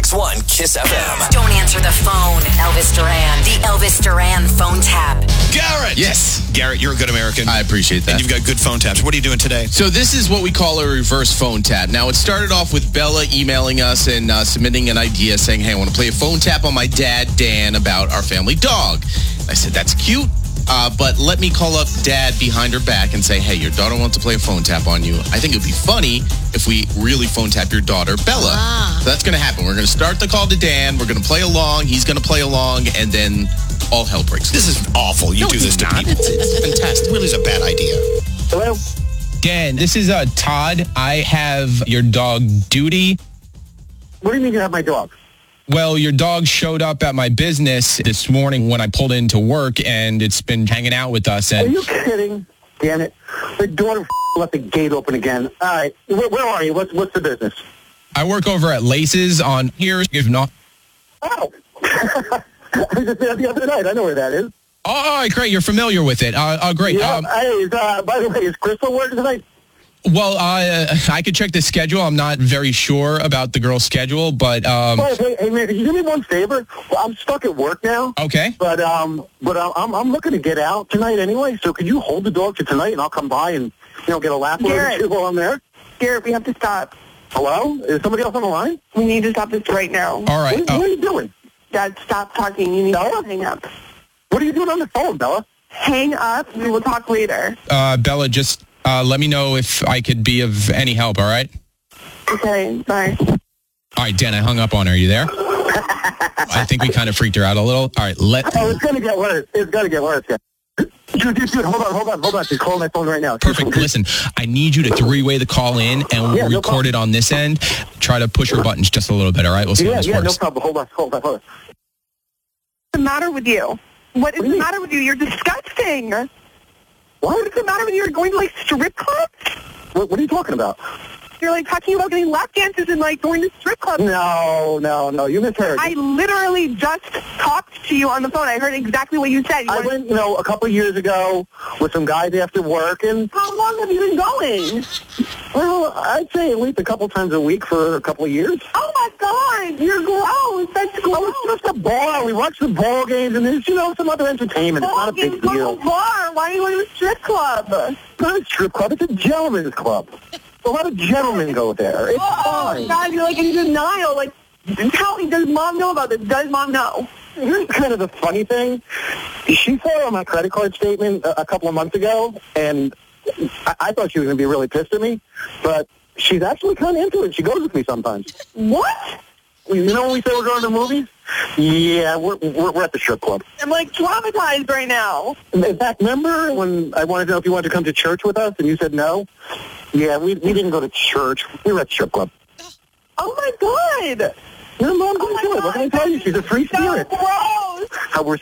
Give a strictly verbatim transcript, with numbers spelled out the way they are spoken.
ninety-six point one Kiss F M. Don't answer the phone, Elvis Duran. The Elvis Duran phone tap. Garrett! Yes. Garrett, you're a good American. I appreciate that. And you've got good phone taps. What are you doing today? So this is what we call a reverse phone tap. Now, it started off with Bella emailing us and uh, submitting an idea saying, hey, I want to play a phone tap on my dad, Dan, about our family dog. I said, that's cute. Uh, but let me call up Dad behind her back and say, hey, your daughter wants to play a phone tap on you. I think it would be funny if we really phone tap your daughter, Bella. Ah. So that's going to happen. We're going to start the call to Dan. We're going to play along. He's going to play along. And then all hell breaks loose. This is awful. You no, do this to not. people. It's, it's fantastic. It really is a bad idea. Hello? Dan, this is uh, Todd. I have your dog, Duty. What do you mean you have my dog? Well, your dog showed up at my business this morning when I pulled into work, and it's been hanging out with us. And Are you kidding? Damn it. The daughter left the gate open again. All right. Where, where are you? What's, what's the business? I work over at Laces on here, if not. Oh. I was just there the other night. I know where that is. Oh, all right, great. You're familiar with it. Uh, oh, great. Yeah. Um, Hey, is, uh, by the way, is Crystal working tonight? well, uh, I could check the schedule. I'm not very sure about the girl's schedule, but... Um, Hey, hey, hey, man, can you do me one favor? Well, I'm stuck at work now. okay. But um, but I'm I'm looking to get out tonight anyway. So could you hold the dog for tonight, and I'll come by and you know get a lap with Garrett. her while I'm there. Garrett, we have to stop. Hello? Is somebody else on the line? We need to stop this right now. All right. What, Uh, what are you doing? Dad, stop talking. You need Bella? to hang up. What are you doing on the phone, Bella? Hang up. We will talk later. uh, Bella, just uh, let me know if I could be of any help, all right? Okay, bye. All right, Dan, I hung up on her. Are you there? I think we kind of freaked her out a little. All right, let... Oh, it's gonna get worse. It's gonna get worse. Yeah. Dude, dude, dude, hold on, hold on, hold on. She's calling my phone right now. Perfect. Listen, I need you to three-way the call in and Yeah, no record problem. it on this end. Try to push your buttons just a little bit, all right? We'll see how Yeah, this yeah, no works. problem. Hold on, hold on, hold on. What's the matter with you? What is do you the mean? matter with you? You're disgusting. What? What's the matter with you? You're going to, like, strip clubs? What, what are you talking about? You're, like, talking about getting lap dances and, like, going to strip clubs. No, no, no. You misheard. I literally just talked to you on the phone. I heard exactly what you said. You I wanted- went, you know, a couple of years ago with some guys after work, and How long have you been going? well, I'd say at least a couple times a week for a couple of years. Oh, my God. You're gross. That's gross. Oh, it's just a bar. We watch the ball games, and there's, you know, some other entertainment. It's not a big Go deal. to a bar. Why are you going to a strip club? It's not a strip club. It's a gentleman's club. A lot of gentlemen go there. It's Oh, fine. God, you're like in denial. Like, tell me, does Mom know about this? Does Mom know? Here's kind of the funny thing. She saw on my credit card statement a, a couple of months ago, and I, I thought she was going to be really pissed at me, but she's actually kind of into it. She goes with me sometimes. What? You know when we say we're going to the movies? Yeah, we're, we're, we're at the strip club. I'm like traumatized right now. In fact, remember when I wanted to know if you wanted to come to church with us, and you said no? Yeah, we we didn't go to church. We were at the strip club. Oh, my God. Your mom Oh, didn't my do it. What can I God. tell you? She's a free So spirit. gross. How we're